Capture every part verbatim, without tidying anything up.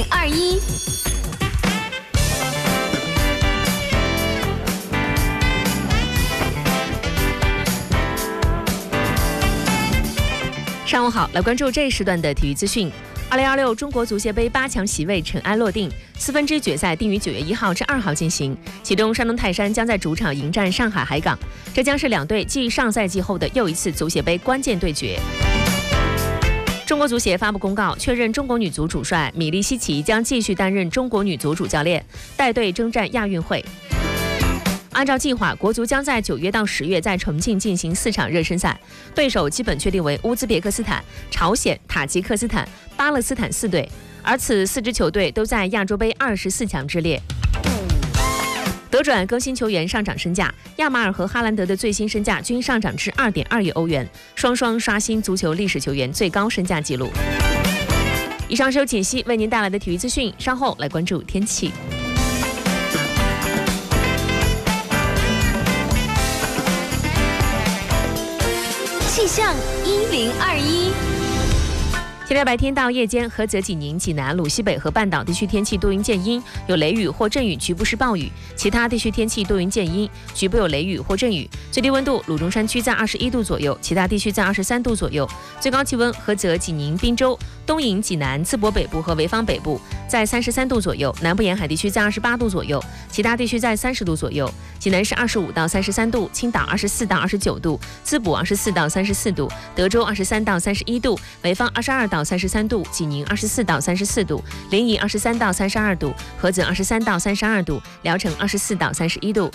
二一。上午好，来关注这一时段的体育资讯。二零二六中国足协杯八强席位尘埃落定，四分之决赛定于九月一号至二号进行。其中，山东泰山将在主场迎战上海海港，这将是两队继上赛季后的又一次足协杯关键对决。中国足协发布公告，确认中国女足主帅米利西奇将继续担任中国女足主教练，带队征战亚运会。按照计划，国足将在九月到十月在重庆进行四场热身赛，对手基本确定为乌兹别克斯坦、朝鲜、塔吉克斯坦、巴勒斯坦四队，而此四支球队都在亚洲杯二十四强之列。德转更新球员上涨身价，亚马尔和哈兰德的最新身价均上涨至 二点二亿欧元，双双刷新足球历史球员最高身价纪录。以上是由锦溪为您带来的体育资讯，稍后来关注天气。气象一零二一。今天白天到夜间，菏泽、济宁、济南、鲁西北和半岛地区天气多云见阴，有雷雨或阵雨，局部是暴雨；其他地区天气多云见阴，局部有雷雨或阵雨。最低温度，鲁中山区在二十一度左右，其他地区在二十三度左右。最高气温，菏泽、济宁、滨州、东营、济南、淄博北部和潍坊北部在三十三度左右，南部沿海地区在二十八度左右，其他地区在三十度左右。济南是二十五到三十三度，青岛二十四到二十九度，淄博二十四到三十四度，德州二十三到三十一度，潍坊二十二到三十三度，济宁二十四到三十四度，临沂二十三到三十二度，菏泽二十三到三十二度，聊城二十四到三十一度。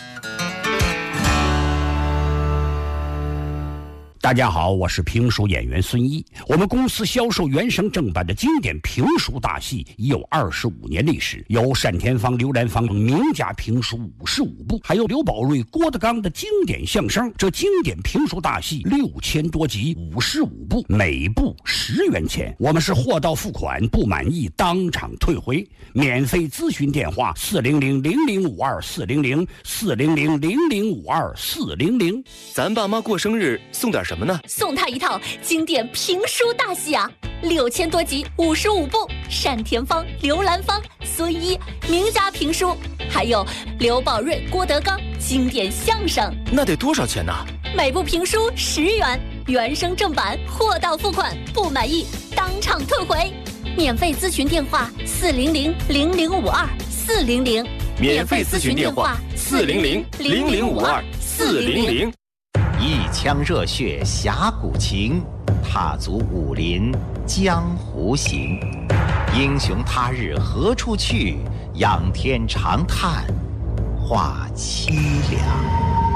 大家好，我是评书演员孙一。我们公司销售原声正版的经典评书大戏已有二十五年历史，有单田芳、刘兰芳名家评书五十五部，还有刘宝瑞、郭德纲的经典相声。这经典评书大戏六千多集，五十五部，每部十元钱。我们是货到付款，不满意当场退回。免费咨询电话：四零零零零五二四零零四零零零零五二四零零。 咱爸妈过生日送点什么呢？ 送他一套经典评书大戏啊，六千多集，五十五部，单田芳、刘兰芳、孙一名家评书，还有刘宝瑞、郭德纲经典相声。 那得多少钱呢？ 每部评书十元，原声正版，货到付款，不满意当场退回。免费咨询电话：四零零零零五二四零零。 免费咨询电话：四零零零零五二四零零。 一腔热血侠骨情，踏足武林江湖行。英雄他日何处去？仰天长叹话凄凉。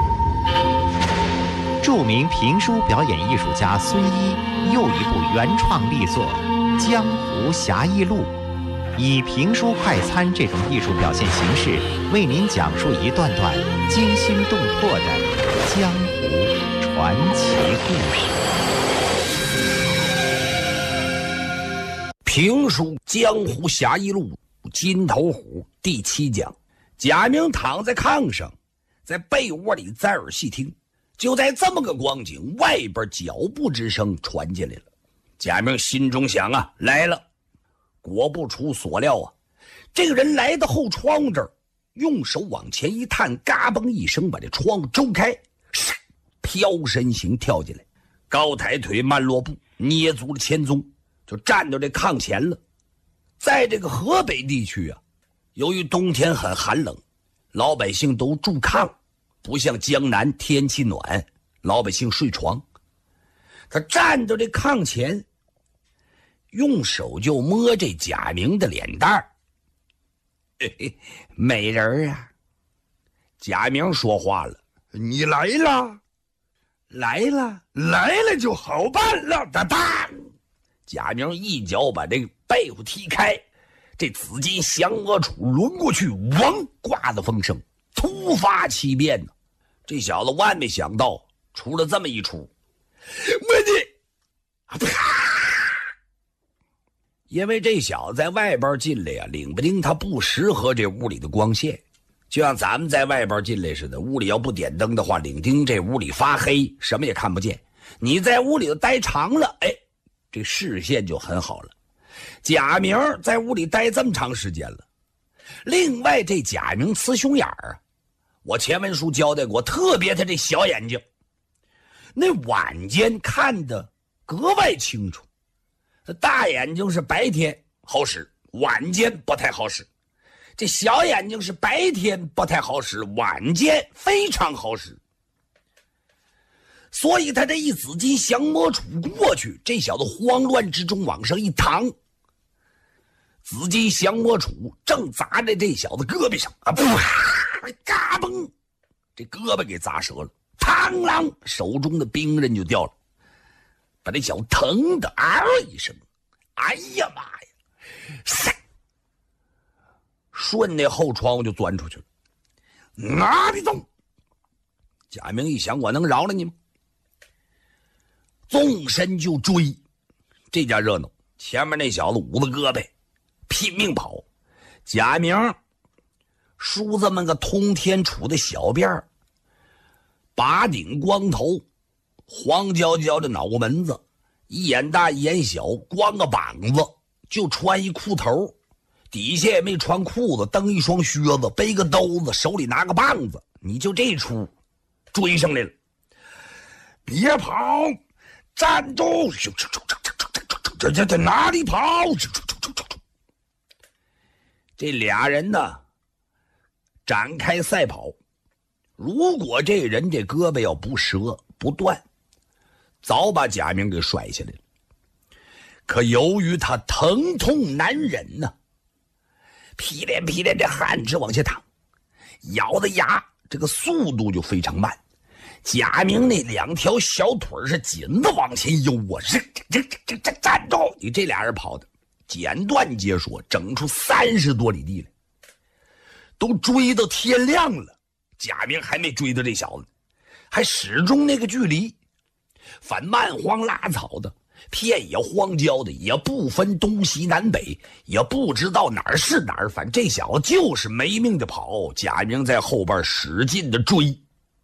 著名评书表演艺术家孙一又一部原创力作《江湖侠义录》，以评书快餐这种艺术表现形式，为您讲述一段段惊心动魄的江湖传奇故事。 评书《江湖侠义录》金头虎第七讲，贾明躺在炕上，在被窝里在耳细听。就在这么个光景，外边脚步之声传进来了。贾明心中想啊，来了。果不出所料啊，这个人来到后窗这儿，用手往前一探，嘎嘣一声把这窗周开，飘身形跳进来，高抬腿慢落步，捏足了前宗，就站到这炕前了。在这个河北地区啊，由于冬天很寒冷，老百姓都住炕，不像江南天气暖，老百姓睡床。他站到这炕前，用手就摸这贾明的脸蛋儿。嘿嘿，美人啊！贾明说话了：“ 你来了， 来了， 来了就好办了。”哒哒， 贾明一脚把这个被子踢开，这紫金降鹅杵抡过去，嗡，刮的风声，突发奇变呢。这小子万没想到出了这么一出， 我的， 啪！因为这小子在外边进来呀、啊，领不定他不适合这屋里的光线，就像咱们在外边进来似的，屋里要不点灯的话，领丁这屋里发黑，什么也看不见。你在屋里头待长了，哎，这视线就很好了。 贾明在屋里待这么长时间了，另外这贾明雌雄眼儿，我前文书交代过，特别他这小眼睛，那晚间看得格外清楚，大眼睛是白天好使，晚间不太好使，这小眼睛是白天不太好使，晚间非常好使。所以他这一紫金降魔杵过去，这小子慌乱之中往上一躺，紫金降魔杵正砸在这小子胳膊上啊！噗，嘎嘣，这胳膊给砸折了，嘡啷，手中的兵刃就掉了，把这小子疼的嗷一声，哎呀妈呀！顺那后窗户就钻出去了。哪里动？贾明一想，我能饶了你吗？纵身就追，这家热闹，前面那小子捂着胳膊拼命跑，贾明梳这么个通天杵的小辫儿，拔顶光头，黄焦焦的脑门子，一眼大一眼小，光个膀子，就穿一裤头，底下也没穿裤子，蹬一双靴子，背个兜子，手里拿个棒子，你就这出追上来了。别跑，站住！这这这哪里跑？这俩人呢展开赛跑，如果这人这胳膊要不折不断，早把贾明给甩下来了。可由于他疼痛难忍呢，屁连屁连这汗直往下淌，咬的牙，这个速度就非常慢。贾明那两条小腿是紧的往前悠啊，这这这这这站住！你这俩人跑的简短截说，整出三十多里地来，都追到天亮了，贾明还没追到这小子，还始终那个距离，反漫荒拉草的，片野荒郊的，也不分东西南北，也不知道哪儿是哪儿，反正这小子就是没命的跑，贾明在后边使劲的追。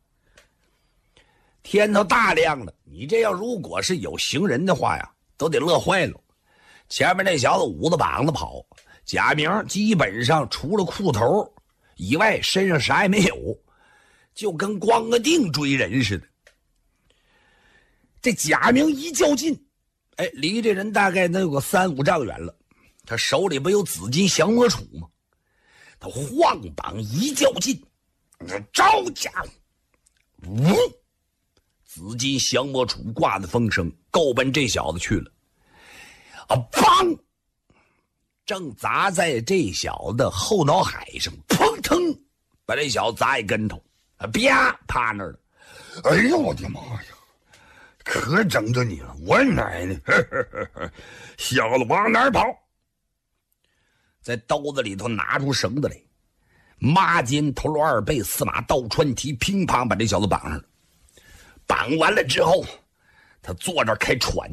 天都大亮了，你这要如果是有行人的话呀，都得乐坏了。前面那小子捂着膀子跑，贾明基本上除了裤头以外身上啥也没有，就跟光个腚追人似的。这贾明一较劲，哎，离这人大概能有个三五丈远了，他手里不有紫金降魔杵吗？他晃膀一较劲，招家伙，呜！紫金降魔杵挂的风声，够奔这小子去了。啊！砰！正砸在这小子后脑海上，砰腾，把这小子砸一跟头，啊！啪，趴那儿了。 哎呦我的妈呀！可整着你了，我奶奶！呵呵呵呵，小子往哪儿跑？ 在兜子里头拿出绳子来，抹肩头二背四马倒穿蹄，乒乓把这小子绑上了。绑完了之后，他坐这开喘。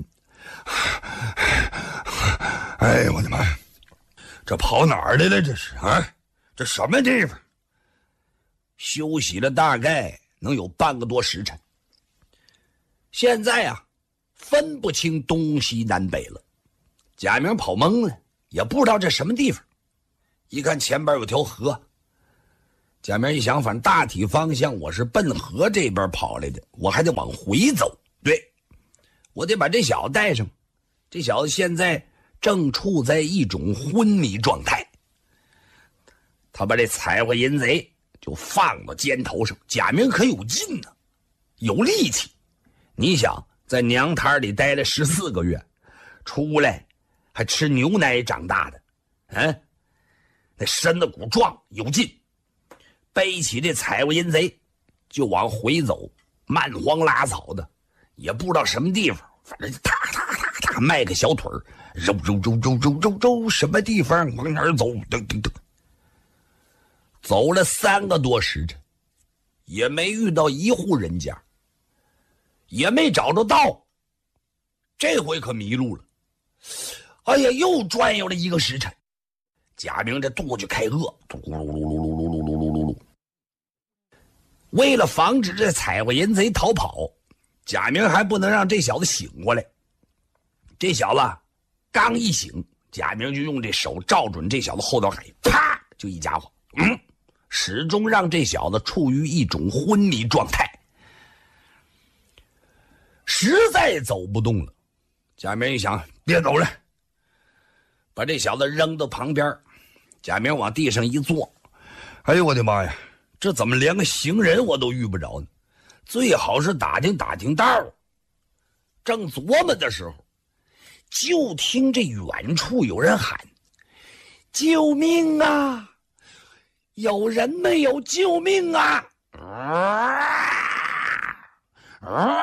哎呦我的妈呀！这跑哪儿来了？这是啊？这什么地方？ 休息了大概能有半个多时辰。现在啊，分不清东西南北了。贾明跑懵了，也不知道这什么地方。一看前边有条河，贾明一想，反正大体方向我是奔河这边跑来的，我还得往回走。对，我得把这小子带上。这小子现在正处在一种昏迷状态。他把这彩绘淫贼就放到肩头上，贾明可有劲呢，有力气。你想，在娘胎里待了十四个月，出来还吃牛奶长大的，嗯，那身子骨壮有劲，背起这彩绘淫贼就往回走，漫荒拉草的，也不知道什么地方，反正踏踏踏踏迈个小腿儿，揉揉揉揉揉揉揉，什么地方往哪儿走，噔噔噔，走了三个多时辰，也没遇到一户人家，也没找着道，这回可迷路了。哎呀，又转悠了一个时辰，贾明这肚子就开饿，咕噜噜噜噜噜噜噜噜噜噜。为了防止这彩绘淫贼逃跑，贾明还不能让这小子醒过来。这小子刚一醒， 贾明就用这手照准这小子后脑海，啪就一家伙，嗯，始终让这小子处于一种昏迷状态，实在走不动了。贾明一想，别走了，把这小子扔到旁边。贾明往地上一坐，哎呦我的妈呀，这怎么连个行人我都遇不着呢？最好是打听打听道。正琢磨的时候，就听这远处有人喊：“救命啊！有人没有？救命啊！”啊啊！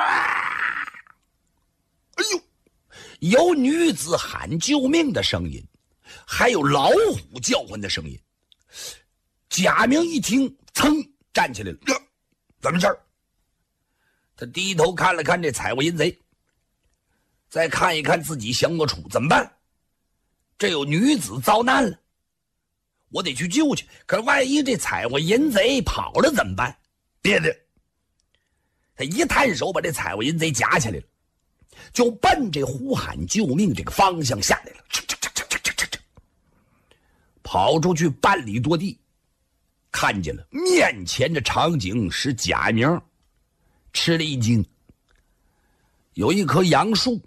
哎呦，有女子喊救命的声音，还有老虎叫唤的声音。贾明一听，噌站起来了，怎么事儿？他低头看了看这财物淫贼，再看一看自己降魔杵，怎么办？这有女子遭难了，我得去救去。可万一这财物淫贼跑了怎么办？别的，他一探手把这财物淫贼夹起来了，就奔这呼喊救命这个方向下来了。跑出去半里多地，看见了面前的场景是贾明吃了一惊。有一棵杨树，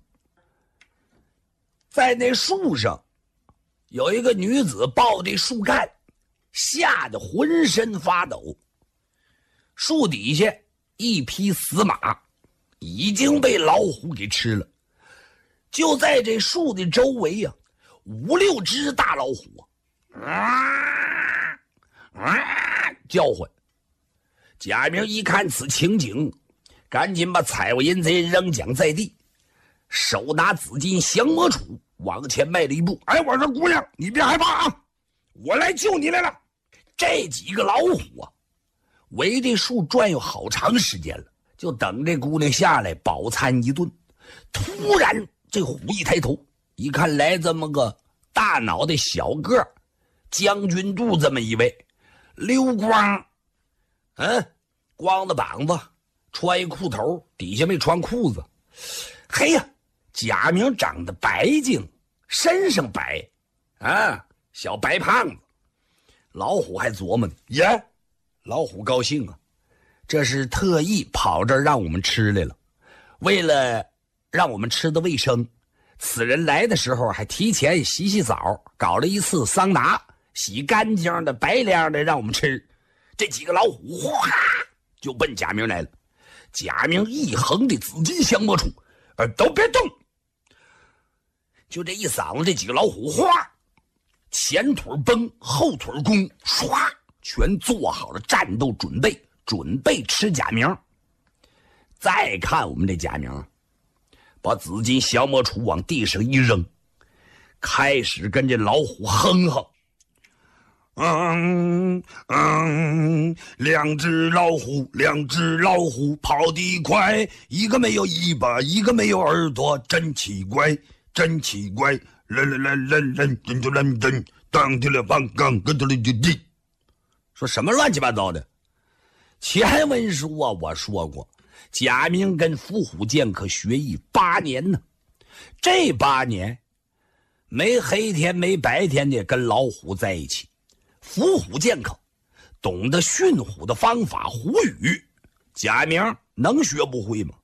在那树上有一个女子抱这树干，吓得浑身发抖。树底下一匹死马已经被老虎给吃了，就在这树的周围呀、啊，五六只大老虎啊啊叫唤。贾明一看此情景，赶紧把财物淫贼扔将在地，手拿紫金降魔杵往前迈了一步。哎，我说姑娘，你别害怕啊，我来救你来了。这几个老虎啊，围这树转悠好长时间了，就等这姑娘下来饱餐一顿。突然这虎一抬头，一看来这么个大脑袋小个将军肚这么一位，溜光，嗯，光的膀子，穿一裤头，底下没穿裤子。嘿呀，贾明长得白净，身上白啊，小白胖子。老虎还琢磨呢，耶，老虎高兴啊，这是特意跑这儿让我们吃来了。为了让我们吃的卫生，此人来的时候还提前洗洗澡，搞了一次桑拿，洗干净的白亮的让我们吃。这几个老虎哗就奔贾明来了。贾明一横的紫金降魔杵，呃，都别动！就这一嗓子，这几个老虎哗，前腿崩，后腿弓，唰，全做好了战斗准备，准备吃贾明。再看我们这贾明，把紫金降魔杵往地上一扔，开始跟这老虎哼哼。嗯嗯，两只老虎，两只老虎跑得快，一个没有尾巴，一个没有耳朵，真奇怪，真奇怪。啦啦啦啦啦，真就认真，当起了棒杠，跟着了就地。说什么乱七八糟的？前文书啊，我说过，贾明跟伏虎剑客学艺八年呢，这八年没黑天没白天的跟老虎在一起。伏虎剑客懂得驯虎的方法，虎语，贾明能学不会吗？